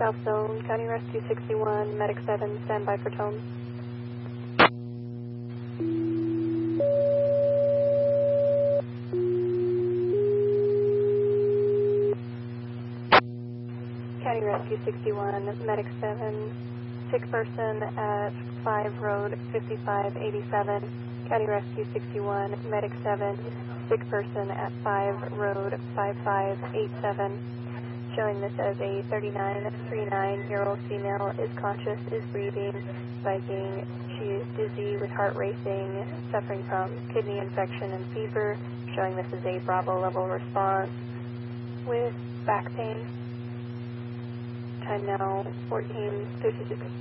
South Zone, County Rescue 61, Medic 7, standby for tone. County Rescue 61, Medic 7, sick person at 5 Road 5587. County Rescue 61, Medic 7, sick person at 5 Road 5587. Showing this as a 39-year-old female, is conscious, is breathing, spiking. She is dizzy with heart racing, suffering from kidney infection and fever. Showing this as a Bravo level response with back pain. Time now 14:56.